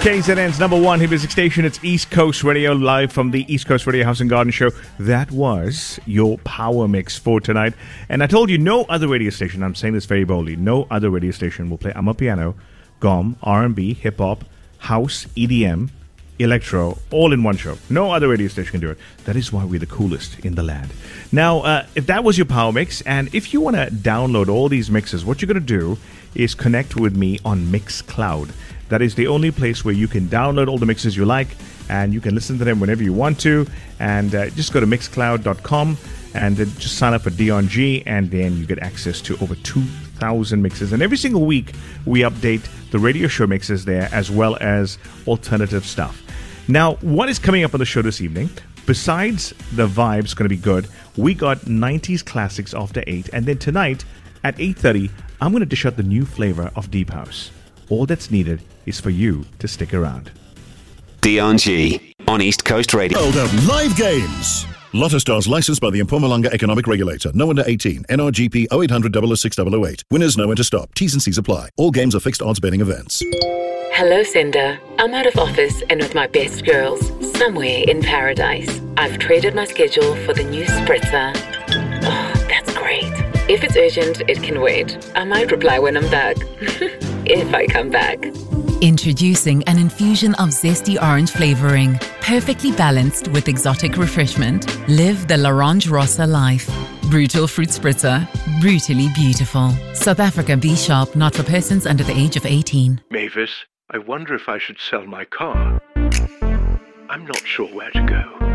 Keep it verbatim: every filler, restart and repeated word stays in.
K Z N's number one hit music station. It's East Coast Radio, live from the East Coast Radio House and Garden Show. That was your power mix for tonight. And I told you, no other radio station, I'm saying this very boldly, no other radio station will play Amapiano, Gom, R and B, hip-hop, house, E D M, electro, all in one show. No other radio station can do it. That is why we're the coolest in the land. Now, uh, if that was your power mix, and if you want to download all these mixes, what you're going to do is connect with me on Mixcloud. That is the only place where you can download all the mixes you like, and you can listen to them whenever you want to. And uh, just go to mixcloud dot com and uh, just sign up for Dion G, and then you get access to over two thousand mixes. And every single week, we update the radio show mixes there, as well as alternative stuff. Now, what is coming up on the show this evening? Besides the vibe's going to be good, we got nineties classics after eight, and then tonight at eight thirty, I'm going to dish out the new flavor of Deep House. All that's needed is for you to stick around. Dion G on East Coast Radio. World of live games. Lotto Stars licensed by the Mpumalanga Economic Regulator. No under eighteen. N R G P oh eight hundred, double oh six, double oh eight. Winners know when to stop. T's and C's apply. All games are fixed odds betting events. Hello, Cinder. I'm out of office and with my best girls, somewhere in paradise. I've traded my schedule for the new spritzer. Oh, that's great. If it's urgent, it can wait. I might reply when I'm back. If I come back. Introducing an infusion of zesty orange flavoring, perfectly balanced with exotic refreshment. Live the L'Orange Rossa life. Brutal fruit spritzer, brutally beautiful. South Africa B Sharp, not for persons under the age of eighteen. Mavis, I wonder if I should sell my car. I'm not sure where to go.